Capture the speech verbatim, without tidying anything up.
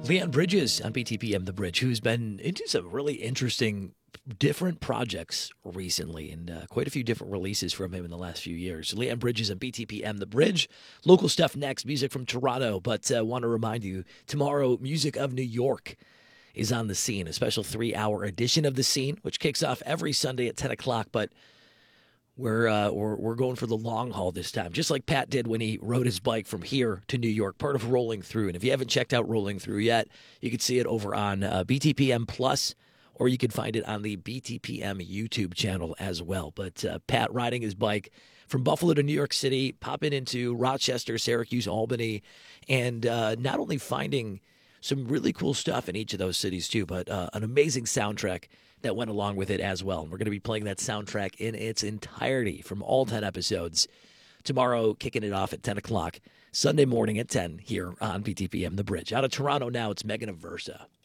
Leanne Bridges on B T P M The Bridge, who's been into some really interesting different projects recently and uh, quite a few different releases from him in the last few years. Leanne Bridges on B T P M The Bridge. Local stuff next, music from Toronto. But I uh, want to remind you, tomorrow, Music of New York is on the scene, a special three-hour edition of The Scene, which kicks off every Sunday at ten o'clock. But We're, uh, we're we're going for the long haul this time, just like Pat did when he rode his bike from here to New York, part of Rolling Through. And if you haven't checked out Rolling Through yet, you can see it over on uh, B T P M Plus, or you can find it on the B T P M YouTube channel as well. But uh, Pat riding his bike from Buffalo to New York City, popping into Rochester, Syracuse, Albany, and uh, not only finding some really cool stuff in each of those cities too, but uh, an amazing soundtrack that went along with it as well. And we're going to be playing that soundtrack in its entirety from all ten episodes tomorrow, kicking it off at ten o'clock, Sunday morning at ten here on B T P M The Bridge. Out of Toronto now, it's Megan Aversa.